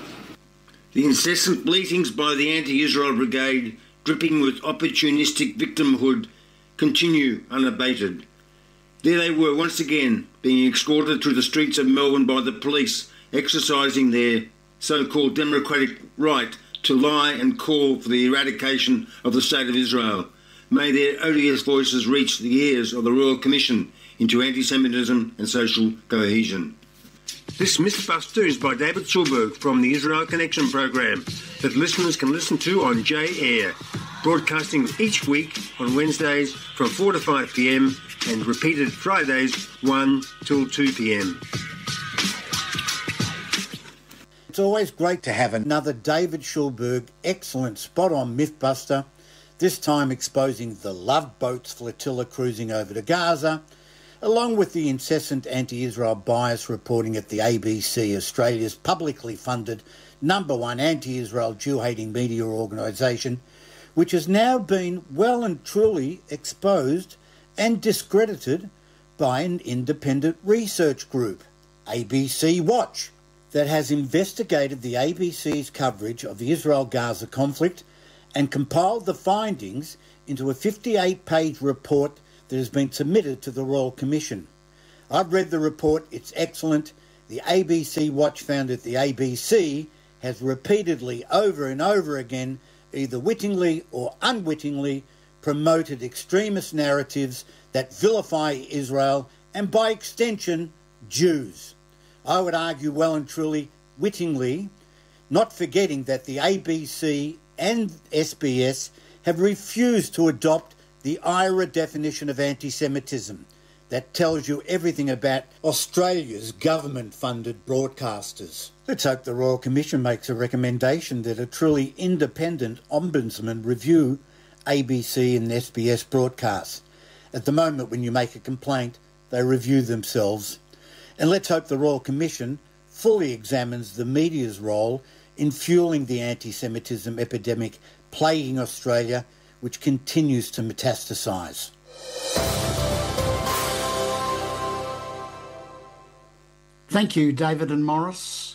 The incessant bleatings by the anti-Israel brigade, dripping with opportunistic victimhood, continue unabated. There they were once again, being escorted through the streets of Melbourne by the police, exercising their so-called democratic right to lie and call for the eradication of the State of Israel. May their odious voices reach the ears of the Royal Commission into Anti-Semitism and Social Cohesion. This Mythbuster is by David Schulberg from the Israel Connection program that listeners can listen to on J Air, broadcasting each week on Wednesdays from four to five p m and repeated Fridays one till two p m. It's always great to have another David Schulberg excellent spot-on Mythbuster, this time exposing the Love Boats flotilla cruising over to Gaza, along with the incessant anti-Israel bias reporting at the A B C, Australia's publicly funded number one anti-Israel Jew-hating media organisation, which has now been well and truly exposed and discredited by an independent research group, A B C Watch, that has investigated the A B C's coverage of the Israel-Gaza conflict and compiled the findings into a fifty-eight page report that has been submitted to the Royal Commission. I've read the report, it's excellent. The A B C Watch found that the A B C has repeatedly, over and over again, either wittingly or unwittingly, promoted extremist narratives that vilify Israel and, by extension, Jews. I would argue well and truly wittingly, not forgetting that the A B C and S B S have refused to adopt the I R A definition of anti-Semitism that tells you everything about Australia's government-funded broadcasters. Let's hope the Royal Commission makes a recommendation that a truly independent ombudsman review A B C and S B S broadcasts. At the moment, when you make a complaint, they review themselves. And let's hope the Royal Commission fully examines the media's role in fueling the anti-Semitism epidemic plaguing Australia, which continues to metastasise. Thank you, David and Morris.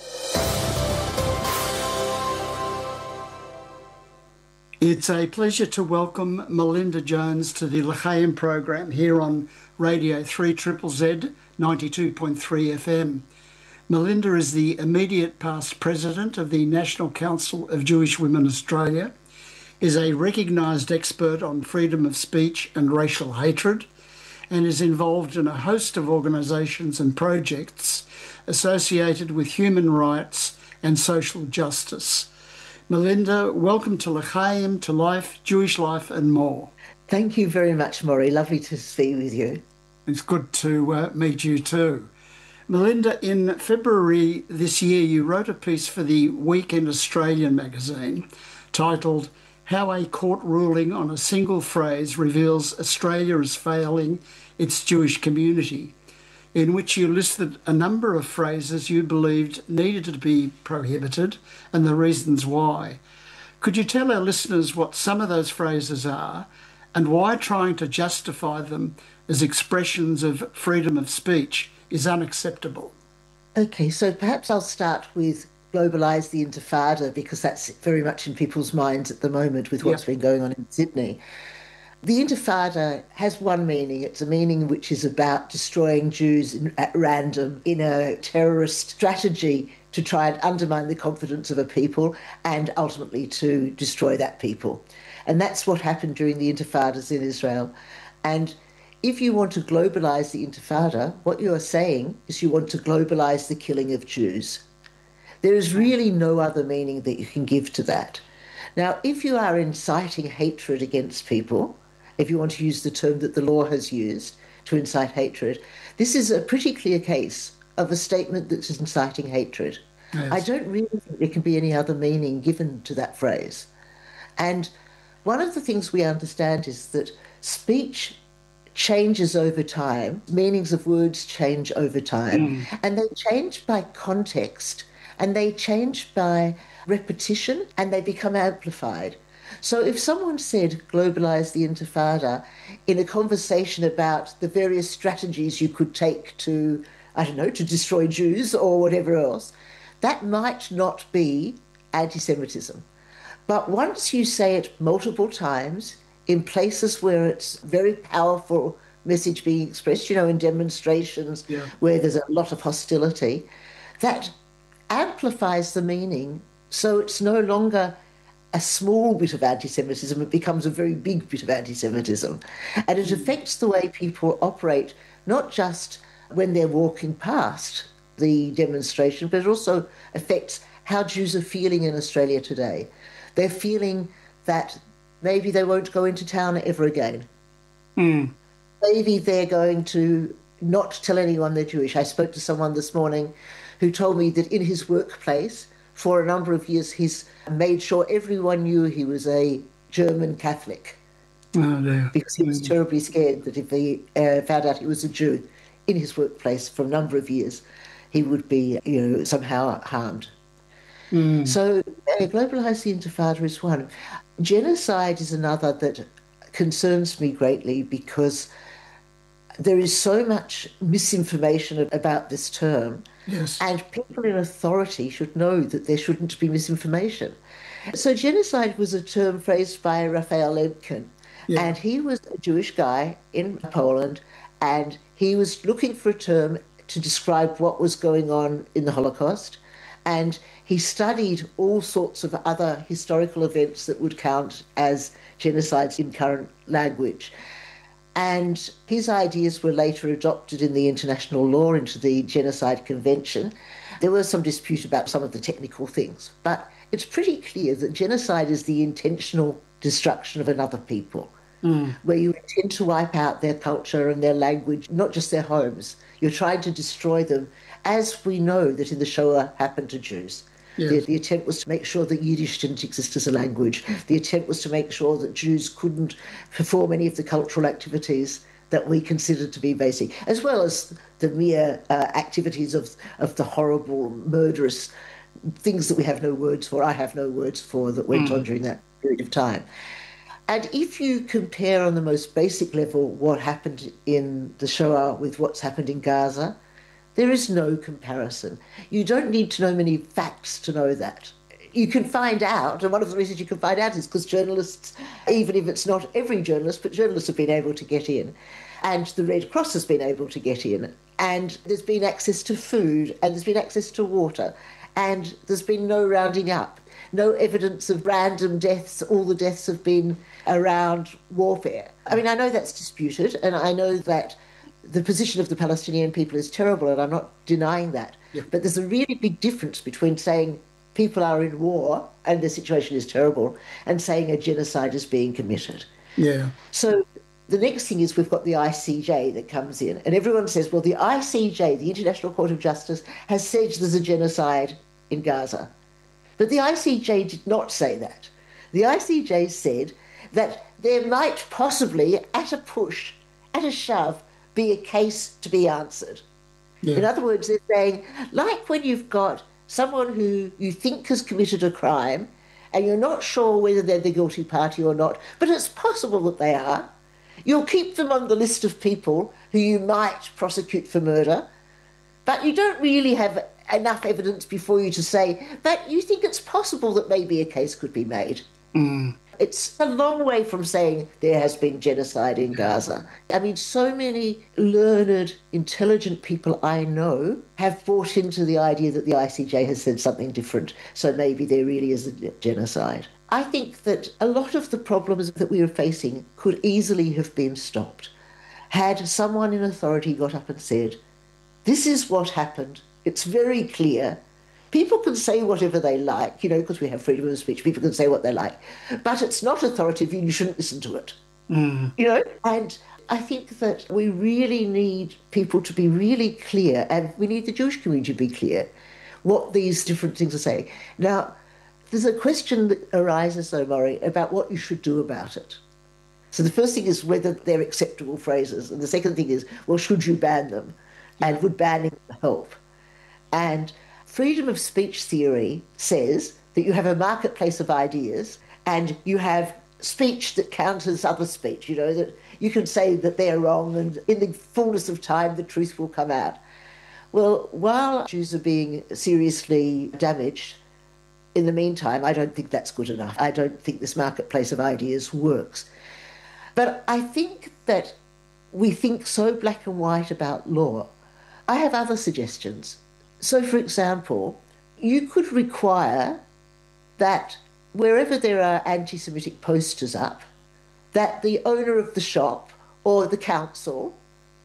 It's a pleasure to welcome Melinda Jones to the L'Chaim program here on Radio three Z Z Z ninety-two point three F M. Melinda is the immediate past president of the National Council of Jewish Women Australia, is a recognised expert on freedom of speech and racial hatred, and is involved in a host of organisations and projects associated with human rights and social justice. Melinda, welcome to L'Chaim, to Life, Jewish Life and More. Thank you very much, Maury. Lovely to speak with you. It's good to uh, meet you too. Melinda, in February this year, you wrote a piece for the Weekend Australian magazine titled How a Court Ruling on a Single Phrase Reveals Australia is Failing Its Jewish Community, in which you listed a number of phrases you believed needed to be prohibited and the reasons why. Could you tell our listeners what some of those phrases are and why trying to justify them as expressions of freedom of speech is unacceptable? Okay, so perhaps I'll start with globalise the Intifada, because that's very much in people's minds at the moment with what's yep. been going on in Sydney. The Intifada has one meaning. It's a meaning which is about destroying Jews in, at random in a terrorist strategy to try and undermine the confidence of a people and ultimately to destroy that people. And that's what happened during the Intifadas in Israel. And if you want to globalise the Intifada, what you are saying is you want to globalise the killing of Jews. There is really no other meaning that you can give to that. Now, if you are inciting hatred against people, if you want to use the term that the law has used to incite hatred, this is a pretty clear case of a statement that's inciting hatred. Yes. I don't really think there can be any other meaning given to that phrase. And one of the things we understand is that speech changes over time, meanings of words change over time, mm. and they change by context, and they change by repetition, and they become amplified. So if someone said globalise the Intifada in a conversation about the various strategies you could take to, I don't know, to destroy Jews or whatever else, that might not be anti-Semitism. But once you say it multiple times in places where it's very powerful message being expressed, you know, in demonstrations yeah. where there's a lot of hostility, that amplifies the meaning, so it's no longer a small bit of anti-Semitism, it becomes a very big bit of anti-Semitism. And it affects the way people operate, not just when they're walking past the demonstration, but it also affects how Jews are feeling in Australia today. They're feeling that maybe they won't go into town ever again. Mm. Maybe they're going to not tell anyone they're Jewish. I spoke to someone this morning who told me that in his workplace, for a number of years, he's made sure everyone knew he was a German Catholic. Oh, dear. Because he was Mm. terribly scared that if he uh, found out he was a Jew in his workplace for a number of years, he would be, you know, somehow harmed. Mm. So uh, Globalise the Intifada is one. Genocide is another that concerns me greatly because there is so much misinformation about this term. Yes. And people in authority should know that there shouldn't be misinformation. So genocide was a term phrased by Raphael Lemkin, Yeah. and he was a Jewish guy in Poland, and he was looking for a term to describe what was going on in the Holocaust, and he studied all sorts of other historical events that would count as genocides in current language. And his ideas were later adopted in the international law into the Genocide Convention. There was some dispute about some of the technical things, but it's pretty clear that genocide is the intentional destruction of another people, Mm. where you intend to wipe out their culture and their language, not just their homes. You're trying to destroy them, as we know that in the Shoah happened to Jews. Yes. The, the attempt was to make sure that Yiddish didn't exist as a language. The attempt was to make sure that Jews couldn't perform any of the cultural activities that we consider to be basic, as well as the mere uh, activities of, of the horrible, murderous things that we have no words for, I have no words for, that went Mm. on during that period of time. And if you compare on the most basic level what happened in the Shoah with what's happened in Gaza, there is no comparison. You don't need to know many facts to know that. You can find out, and one of the reasons you can find out is because journalists, even if it's not every journalist, but journalists have been able to get in, and the Red Cross has been able to get in, and there's been access to food, and there's been access to water, and there's been no rounding up, no evidence of random deaths. All the deaths have been around warfare. I mean, I know that's disputed, and I know that the position of the Palestinian people is terrible, and I'm not denying that. Yeah. But there's a really big difference between saying people are in war and the situation is terrible and saying a genocide is being committed. Yeah. So the next thing is we've got the I C J that comes in, and everyone says, well, the I C J, the International Court of Justice, has said there's a genocide in Gaza. But the I C J did not say that. The I C J said that there might possibly, at a push, at a shove, be a case to be answered. Yeah. In other words, they're saying, like when you've got someone who you think has committed a crime and you're not sure whether they're the guilty party or not, but it's possible that they are, you'll keep them on the list of people who you might prosecute for murder, but you don't really have enough evidence before you to say, but you think it's possible that maybe a case could be made. Mm. It's a long way from saying there has been genocide in Gaza. I mean, so many learned, intelligent people I know have bought into the idea that the I C J has said something different, so maybe there really is a genocide. I think that a lot of the problems that we are facing could easily have been stopped had someone in authority got up and said, this is what happened, it's very clear. People can say whatever they like, you know, because we have freedom of speech. People can say what they like. But it's not authoritative, and you shouldn't listen to it. Mm. You know? And I think that we really need people to be really clear, and we need the Jewish community to be clear what these different things are saying. Now, there's a question that arises, though, Maury, about what you should do about it. So the first thing is whether they're acceptable phrases. And the second thing is, well, should you ban them? And would banning help? And freedom of speech theory says that you have a marketplace of ideas and you have speech that counters other speech, you know, that you can say that they're wrong and in the fullness of time the truth will come out. Well, while Jews are being seriously damaged, in the meantime, I don't think that's good enough. I don't think this marketplace of ideas works. But I think that we think so black and white about law. I have other suggestions. So, for example, you could require that wherever there are anti-Semitic posters up, that the owner of the shop or the council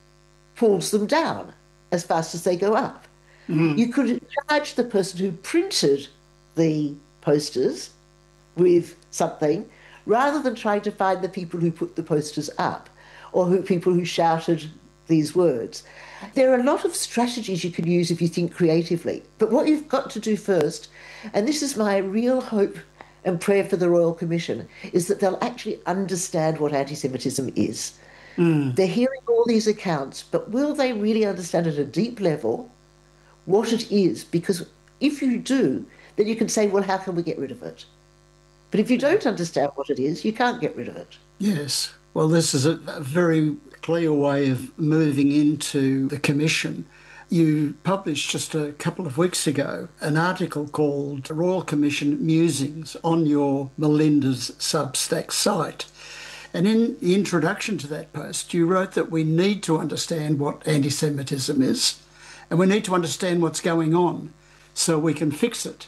pulls them down as fast as they go up. Mm-hmm. You could charge the person who printed the posters with something rather than trying to find the people who put the posters up or who people who shouted these words. There are a lot of strategies you can use if you think creatively. But what you've got to do first, and this is my real hope and prayer for the Royal Commission is that they'll actually understand what anti-Semitism is. Mm. They're hearing all these accounts, but will they really understand at a deep level what it is? Because if you do, then you can say, well, how can we get rid of it? But if you don't understand what it is, you can't get rid of it. Yes. Well, this is a, a very clear way of moving into the Commission. You published just a couple of weeks ago an article called Royal Commission Musings on your Melinda's Substack site. And in the introduction to that post, you wrote that we need to understand what anti-Semitism is, and we need to understand what's going on so we can fix it.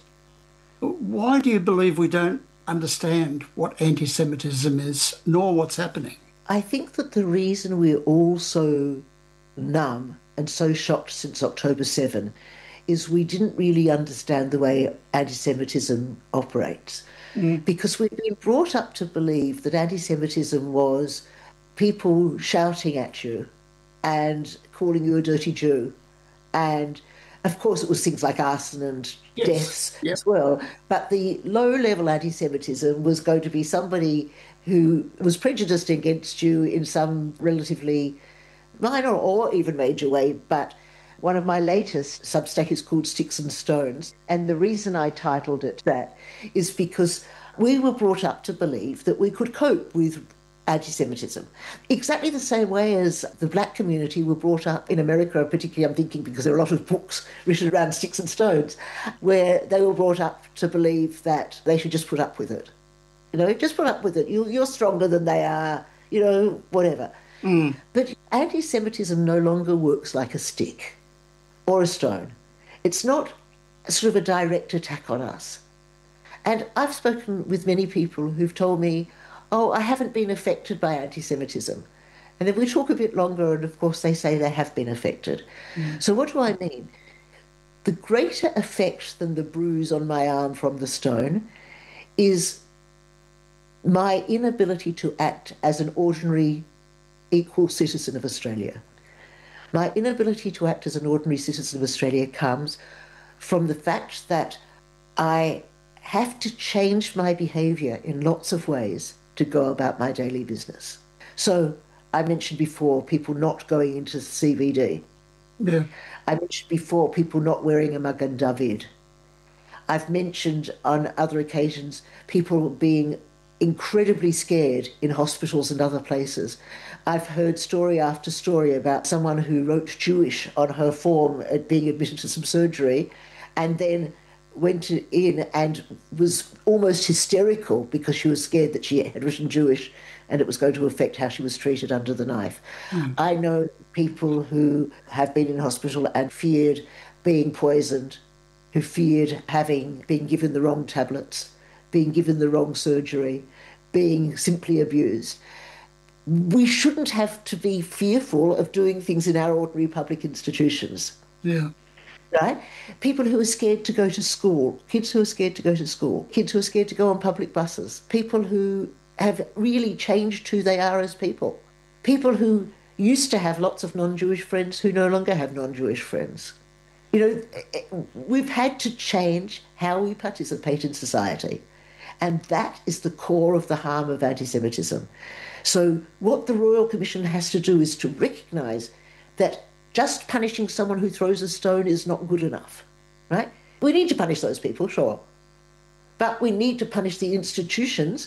Why do you believe we don't understand what anti-Semitism is, nor what's happening? I think that the reason we're all so numb and so shocked since October seventh is we didn't really understand the way anti-Semitism operates. Mm. Because we've been brought up to believe that anti-Semitism was people shouting at you and calling you a dirty Jew. And, of course, it was things like arson and yes. deaths yep. as well. But the low-level anti-Semitism was going to be somebody who was prejudiced against you in some relatively minor or even major way. But one of my latest Substack is called Sticks and Stones. And the reason I titled it that is because we were brought up to believe that we could cope with anti-Semitism. Exactly the same way as the black community were brought up in America, particularly I'm thinking because there are a lot of books written around Sticks and Stones, where they were brought up to believe that they should just put up with it. You know, just put up with it. You, you're stronger than they are, you know, whatever. Mm. But anti-Semitism no longer works like a stick or a stone. It's not sort of a direct attack on us. And I've spoken with many people who've told me, oh, I haven't been affected by anti-Semitism. And then we talk a bit longer, and of course they say they have been affected. Mm. So what do I mean? The greater effect than the bruise on my arm from the stone is my inability to act as an ordinary, equal citizen of Australia. My inability to act as an ordinary citizen of Australia comes from the fact that I have to change my behaviour in lots of ways to go about my daily business. So I mentioned before people not going into C B D. Yeah. I mentioned before people not wearing a Magen David. I've mentioned on other occasions people being incredibly scared in hospitals and other places. I've heard story after story about someone who wrote Jewish on her form at being admitted to some surgery and then went in and was almost hysterical because she was scared that she had written Jewish and it was going to affect how she was treated under the knife. Mm. I know people who have been in hospital and feared being poisoned, who feared having been given the wrong tablets, being given the wrong surgery, being simply abused. We shouldn't have to be fearful of doing things in our ordinary public institutions. Yeah. Right? People who are scared to go to school, kids who are scared to go to school, kids who are scared to go on public buses, people who have really changed who they are as people, people who used to have lots of non-Jewish friends who no longer have non-Jewish friends. You know, we've had to change how we participate in society. And that is the core of the harm of anti-Semitism. So what the Royal Commission has to do is to recognise that just punishing someone who throws a stone is not good enough, right? We need to punish those people, sure. But we need to punish the institutions,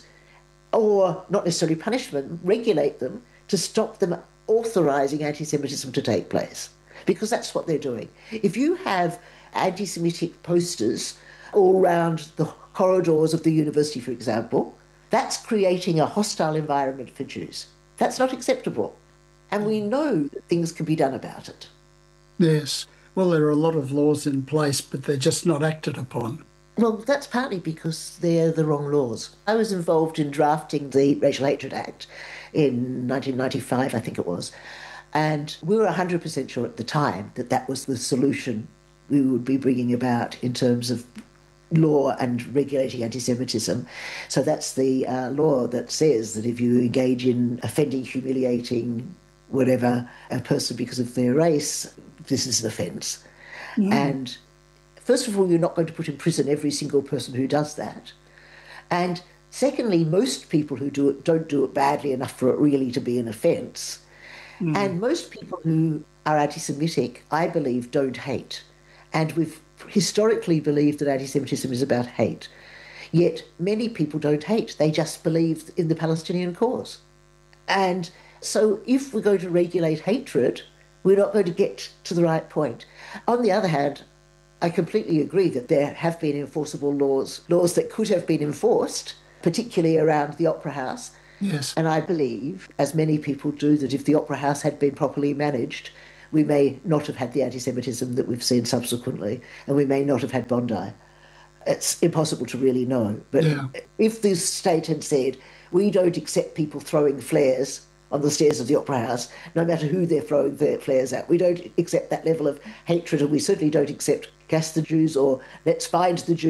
or not necessarily punish them, regulate them to stop them authorising anti-Semitism to take place. Because that's what they're doing. If you have anti-Semitic posters all around the corridors of the university, for example, that's creating a hostile environment for Jews. That's not acceptable. And we know that things can be done about it. Yes. Well, there are a lot of laws in place, but they're just not acted upon. Well, that's partly because they're the wrong laws. I was involved in drafting the Racial Hatred Act in nineteen ninety-five, I think it was, and we were one hundred percent sure at the time that that was the solution we would be bringing about in terms of law and regulating anti-Semitism. So that's the uh, law that says that if you engage in offending, humiliating, whatever, a person because of their race, this is an offence. Mm. And first of all, you're not going to put in prison every single person who does that. And secondly, most people who do it don't do it badly enough for it really to be an offence. Mm. And most people who are anti-Semitic, I believe, don't hate. And we've historically believed that anti-Semitism is about hate. Yet many people don't hate. They just believe in the Palestinian cause. And so if we're going to regulate hatred, we're not going to get to the right point. On the other hand, I completely agree that there have been enforceable laws, laws that could have been enforced, particularly around the Opera House. Yes. And I believe, as many people do, that if the Opera House had been properly managed, we may not have had the anti-Semitism that we've seen subsequently, and we may not have had Bondi. It's impossible to really know. But yeah. if the state had said, we don't accept people throwing flares on the stairs of the Opera House, no matter who they're throwing their flares at, we don't accept that level of hatred, and we certainly don't accept gas the Jews or let's find the Jews.